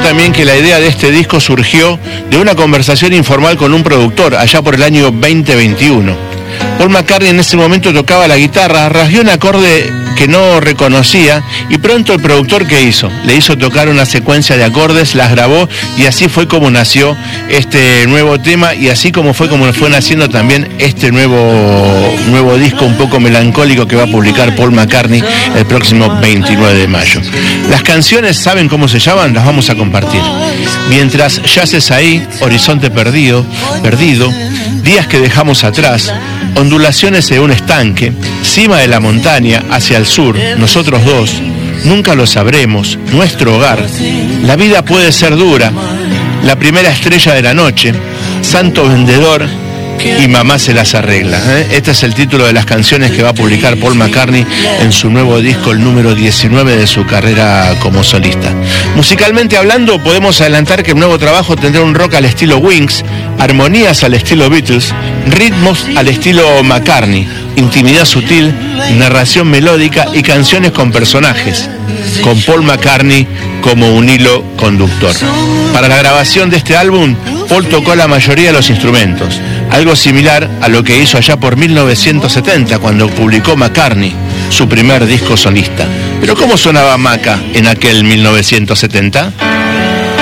también que la idea de este disco surgió de una conversación informal con un productor allá por el año 2021. Paul McCartney en ese momento tocaba la guitarra, rasguó un acorde que no reconocía y pronto el productor, ¿qué hizo? Le hizo tocar una secuencia de acordes, las grabó y así fue como nació este nuevo tema y así como fue naciendo también este nuevo disco un poco melancólico que va a publicar Paul McCartney el próximo 29 de mayo. Las canciones, ¿saben cómo se llaman? Las vamos a compartir. Mientras yaces ahí, horizonte perdido, días que dejamos atrás, ondulaciones de un estanque, cima de la montaña hacia el sur, nosotros dos, nunca lo sabremos, nuestro hogar, la vida puede ser dura, la primera estrella de la noche, santo vendedor y mamá se las arregla. Este es el título de las canciones que va a publicar Paul McCartney en su nuevo disco, el número 19 de su carrera como solista. Musicalmente hablando, podemos adelantar que el nuevo trabajo tendrá un rock al estilo Wings, armonías al estilo Beatles, ritmos al estilo McCartney, intimidad sutil, narración melódica y canciones con personajes, con Paul McCartney como un hilo conductor. Para la grabación de este álbum, Paul tocó la mayoría de los instrumentos, algo similar a lo que hizo allá por 1970 cuando publicó McCartney su primer disco solista. Pero ¿cómo sonaba Maca en aquel 1970?